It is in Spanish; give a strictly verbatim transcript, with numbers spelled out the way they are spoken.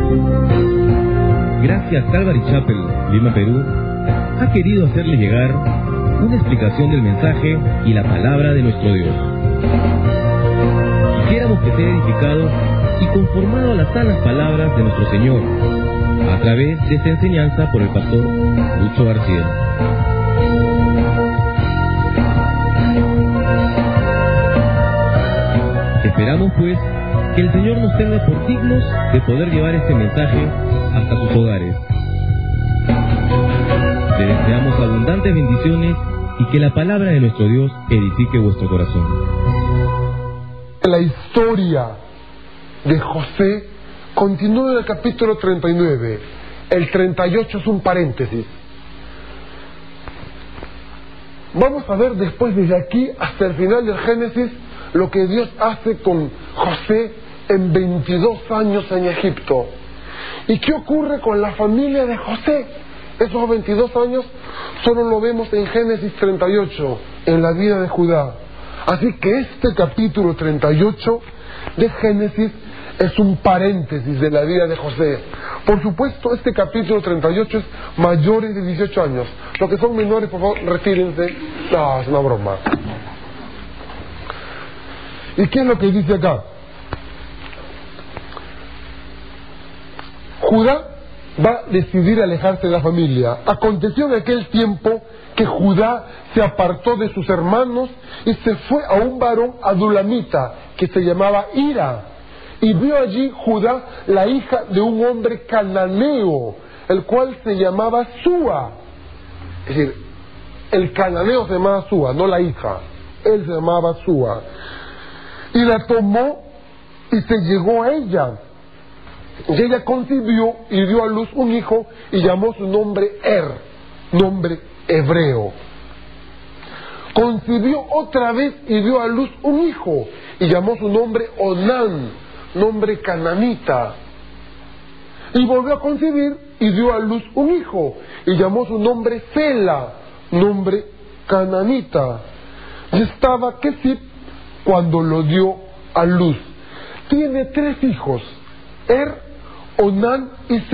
Gracias Calvary Chapel, Lima, Perú, ha querido hacerle llegar una explicación del mensaje y la palabra de nuestro Dios. Quisiéramos que sea edificado y conformado a las sanas palabras de nuestro Señor, a través de esta enseñanza por el pastor Lucho García. Esperamos pues que el Señor nos tenga por dignos de poder llevar este mensaje hasta sus hogares. Le deseamos abundantes bendiciones y que la palabra de nuestro Dios edifique vuestro corazón. La historia de José continúa en el capítulo treinta y nueve. El treinta y ocho es un paréntesis. Vamos a ver después, desde aquí hasta el final del Génesis, lo que Dios hace con José en veintidós años en Egipto. ¿Y qué ocurre con la familia de José? Esos veintidós años solo lo vemos en Génesis treinta y ocho, en la vida de Judá. Así que este capítulo treinta y ocho de Génesis es un paréntesis de la vida de José. Por supuesto, este capítulo treinta y ocho es mayores de dieciocho años. Los que son menores, por favor, retírense. No, es una broma. ¿Y qué es lo que dice acá? Judá va a decidir alejarse de la familia. Aconteció en aquel tiempo que Judá se apartó de sus hermanos y se fue a un varón adulamita que se llamaba Hira. Y vio allí Judá la hija de un hombre cananeo, el cual se llamaba Súa. Es decir, el cananeo se llamaba Súa, no la hija. Él se llamaba Súa. Y la tomó y se llegó a ella. Y ella concibió y dio a luz un hijo y llamó su nombre Er, nombre hebreo. Concibió otra vez y dio a luz un hijo y llamó su nombre Onán, nombre cananita. Y volvió a concebir y dio a luz un hijo y llamó su nombre Sela, nombre cananita. Y estaba Kesib cuando lo dio a luz. Tiene tres hijos, Er, Onán y Sela.